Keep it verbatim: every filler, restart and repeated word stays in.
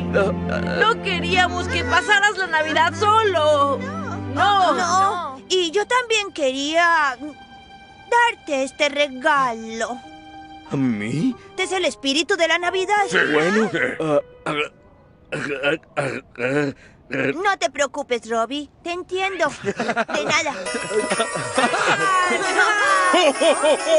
No queríamos que pasaras la Navidad solo. No, No, y yo también quería darte este regalo. ¿A mí? Este es el espíritu de la Navidad. Bueno, ah, ah, ah, ah, ah, No te preocupes, Robbie. Te entiendo. De nada.